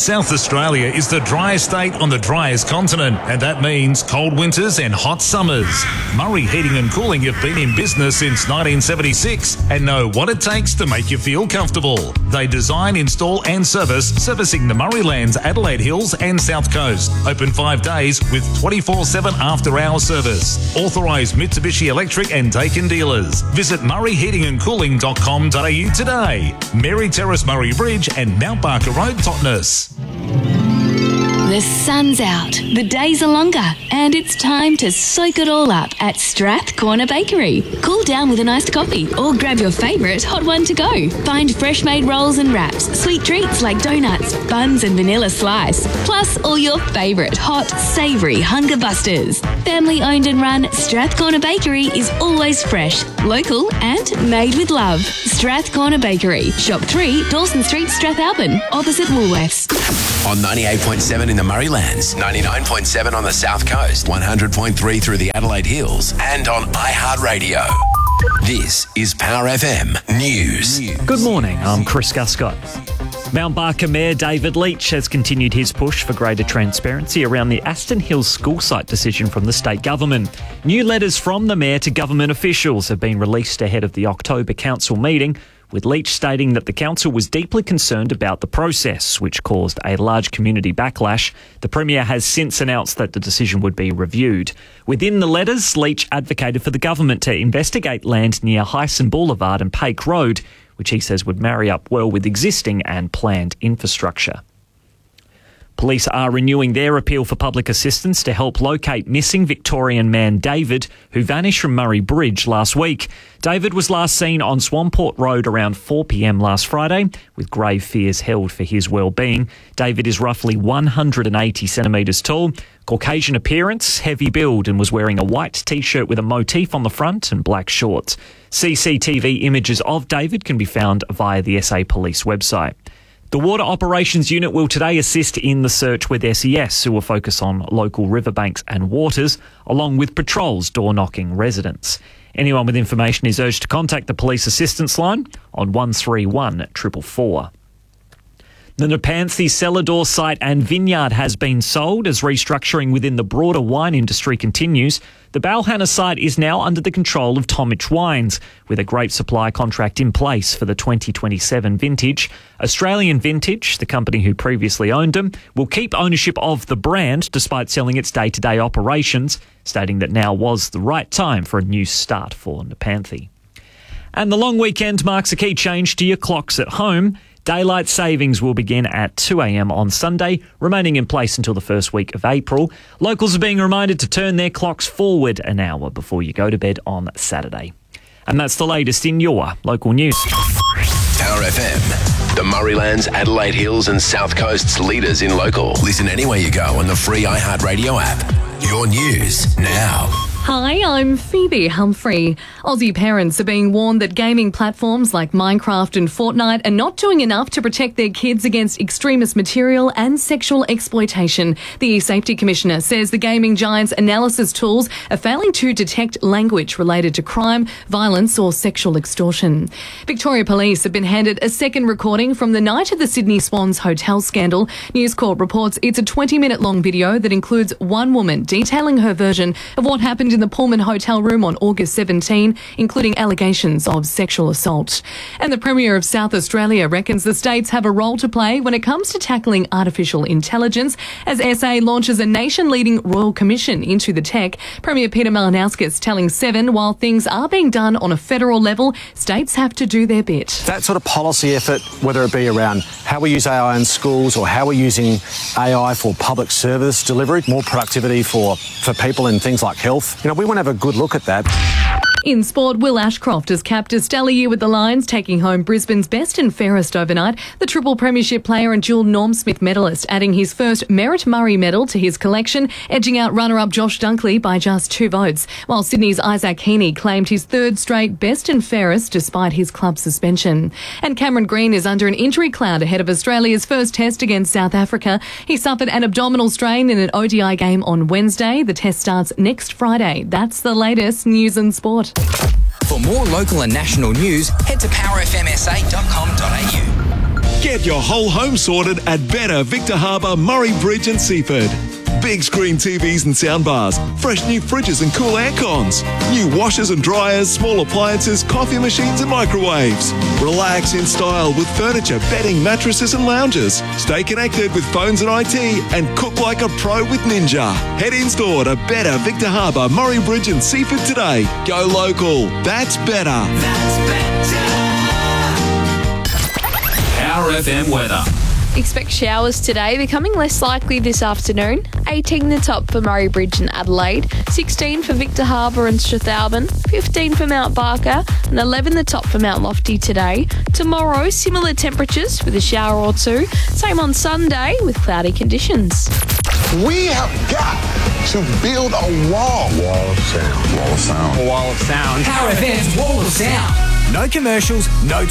South Australia is the driest state on the driest continent, and that means cold winters and hot summers. Murray Heating and Cooling have been in business since 1976 and know what it takes to make you feel comfortable. They design, install and servicing the Murraylands, Adelaide Hills and South Coast. Open 5 days with 24/7 after-hours service. Authorised Mitsubishi Electric and Daikin dealers. Visit murrayheatingandcooling.com.au today. Mary Terrace, Murray Bridge and Mount Barker Road, Totnes. The sun's out, the days are longer, and it's time to soak it all up at Strathcorner Bakery. Cool down with an iced coffee or grab your favourite hot one to go. Find fresh made rolls and wraps, sweet treats like donuts, buns and vanilla slice, plus all your favourite hot, savoury hunger busters. Family owned and run, Strathcorner Bakery is always fresh, local and made with love. Strathcorner Bakery, Shop 3, Dawson Street, Strathalbyn, opposite Woolworths. On 98.7 in the Murraylands, 99.7 on the South Coast, 100.3 through the Adelaide Hills, and on iHeartRadio. This is Power FM News. Good morning, I'm Chris Guscott. Mount Barker Mayor David Leitch has continued his push for greater transparency around the Aston Hills school site decision from the state government. New letters from the mayor to government officials have been released ahead of the October council meeting, with Leitch stating that the council was deeply concerned about the process, which caused a large community backlash. The Premier has since announced that the decision would be reviewed. Within the letters, Leitch advocated for the government to investigate land near Hyson Boulevard and Pake Road, which he says would marry up well with existing and planned infrastructure. Police are renewing their appeal for public assistance to help locate missing Victorian man David, who vanished from Murray Bridge last week. David was last seen on Swamport Road around 4 p.m. last Friday, with grave fears held for his well-being. David is roughly 180 centimetres tall, Caucasian appearance, heavy build, and was wearing a white T-shirt with a motif on the front and black shorts. CCTV images of David can be found via the SA Police website. The Water Operations Unit will today assist in the search with SES, who will focus on local riverbanks and waters, along with patrols door-knocking residents. Anyone with information is urged to contact the Police Assistance Line on 131 444. The Nepanthe cellar door site and vineyard has been sold as restructuring within the broader wine industry continues. The Balhanna site is now under the control of Tomich Wines, with a grape supply contract in place for the 2027 vintage. Australian Vintage, the company who previously owned them, will keep ownership of the brand despite selling its day-to-day operations, stating that now was the right time for a new start for Nepanthe. And the long weekend marks a key change to your clocks at home. Daylight savings will begin at 2 a.m. on Sunday, remaining in place until the first week of April. Locals are being reminded to turn their clocks forward an hour before you go to bed on Saturday. And that's the latest in your local news. Power FM, the Murraylands, Adelaide Hills and South Coast's leaders in local. Listen anywhere you go on the free iHeartRadio app. Your news now. Hi, I'm Phoebe Humphrey. Aussie parents are being warned that gaming platforms like Minecraft and Fortnite are not doing enough to protect their kids against extremist material and sexual exploitation. The Safety Commissioner says the gaming giants' analysis tools are failing to detect language related to crime, violence or sexual extortion. Victoria Police have been handed a second recording from the night of the Sydney Swans hotel scandal. News Corp reports it's a 20-minute long video that includes one woman detailing her version of what happened in the Pullman hotel room on August 17, including allegations of sexual assault. And the Premier of South Australia reckons the states have a role to play when it comes to tackling artificial intelligence. As SA launches a nation-leading Royal Commission into the tech, Premier Peter Malinauskas telling Seven, while things are being done on a federal level, states have to do their bit. That sort of policy effort, whether it be around how we use AI in schools or how we're using AI for public service delivery, more productivity for people in things like health, we want to have a good look at that. In sport, Will Ashcroft has capped a stellar year with the Lions, taking home Brisbane's best and fairest overnight. The triple premiership player and dual Norm Smith medalist adding his first Merritt Murray medal to his collection, edging out runner-up Josh Dunkley by just 2 votes, while Sydney's Isaac Heaney claimed his third straight best and fairest despite his club suspension. And Cameron Green is under an injury cloud ahead of Australia's first test against South Africa. He suffered an abdominal strain in an ODI game on Wednesday. The test starts next Friday. That's the latest news and sport. For more local and national news, head to powerfmsa.com.au. Get your whole home sorted at Better Victor Harbour, Murray Bridge and Seaford. Big screen TVs and soundbars, fresh new fridges and cool air cons, new washers and dryers, small appliances, coffee machines and microwaves. Relax in style with furniture, bedding, mattresses and lounges. Stay connected with phones and IT and cook like a pro with Ninja. Head in store to Better Victor Harbour, Murray Bridge and Seaford today. Go local. That's better. That's better. Power FM weather. Expect showers today. They're coming less likely this afternoon. 18 the top for Murray Bridge and Adelaide, 16 for Victor Harbour and Strathalbyn, 15 for Mount Barker, and 11 the top for Mount Lofty today. Tomorrow, similar temperatures with a shower or two. Same on Sunday with cloudy conditions. We have got to build a wall. Wall of sound. Wall of sound. Wall of sound. Power FM's Wall of Sound. No commercials, no